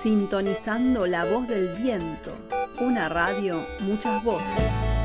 sintonizando La Voz del Viento, una radio, muchas voces.